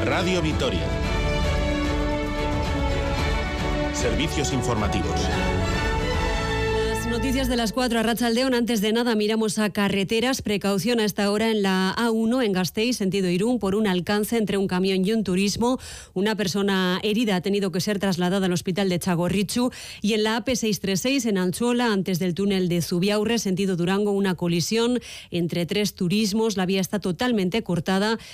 Radio Vitoria. Servicios informativos. Noticias de las 4 a Arratsaldeon. Antes de nada miramos a carreteras. Precaución a esta hora en la A1 en Gasteiz, sentido Irún, por un alcance entre un camión y un turismo. Una persona herida ha tenido que ser trasladada al hospital de Txagorritxu. Y en la AP636 en Antzuola, antes del túnel de Zubiaurre, sentido Durango, una colisión entre 3 turismos. La vía está totalmente cortada